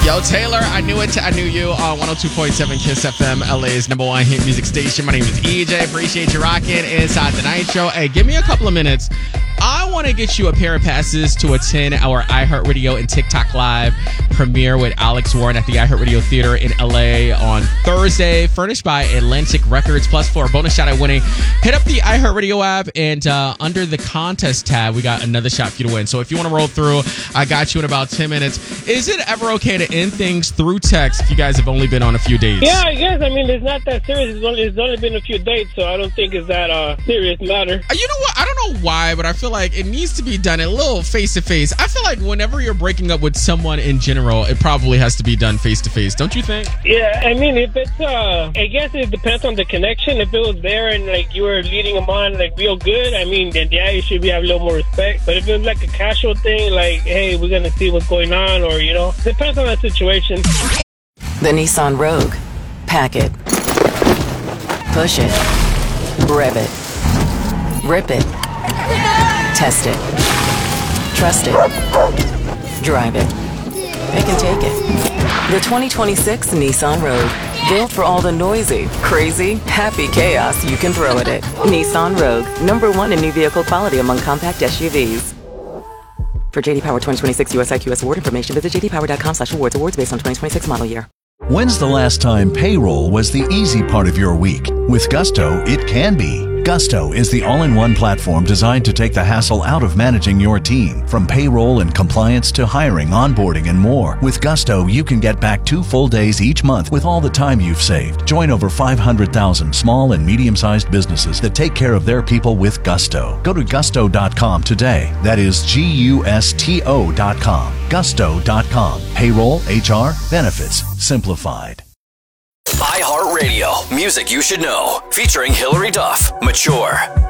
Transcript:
Yo, Taylor, I knew it. I knew you on 102.7 Kiss FM, LA's number one hit music station. My name is EJ. Appreciate you rocking Inside the Night Show. Hey, give me a couple of minutes. I want to get you a pair of passes to attend our iHeartRadio and TikTok Live premiere with Alex Warren at the iHeartRadio Theater in LA on Thursday, furnished by Atlantic Records. Plus, for a bonus shot at winning, hit up the iHeartRadio app, and under the contest tab, we got another shot for you to win. So if you want to roll through, I got you in about 10 minutes. Is it ever okay to end things through text if you guys have only been on a few dates? Yeah, I guess. I mean, it's not that serious. It's only been a few dates, so I don't think it's that serious matter. You know what? I don't know why, but I feel like it needs to be done a little face-to-face. I feel like whenever you're breaking up with someone in general, it probably has to be done face-to-face. Don't you think? Yeah, I mean, if it's, I guess it depends on the connection. If it was there and, like, you were leading them on, like, real good, I mean, then, yeah, you should have a little more respect. But if it was, like, a casual thing, like, hey, we're going to see what's going on, or, you know, depends on the situation. The Nissan Rogue. Pack it. Push it. Rev it. Rip it. Test it. Trust it. Drive it. Pick and take it. The 2026 Nissan Rogue. Built for all the noisy, crazy, happy chaos you can throw at it. Nissan Rogue. #1 in new vehicle quality among compact SUVs. For JD Power 2026 US IQS award information, visit jdpower.com/awards. Awards based on 2026 model year. When's the last time payroll was the easy part of your week? With Gusto, it can be. Gusto is the all-in-one platform designed to take the hassle out of managing your team. From payroll and compliance to hiring, onboarding, and more. With Gusto, you can get back 2 full days each month with all the time you've saved. Join over 500,000 small and medium-sized businesses that take care of their people with Gusto. Go to gusto.com today. That is GUSTO.com. Gusto.com. Payroll, HR, benefits, simplified. iHeartRadio, music you should know, featuring Hillary Duff, Mature.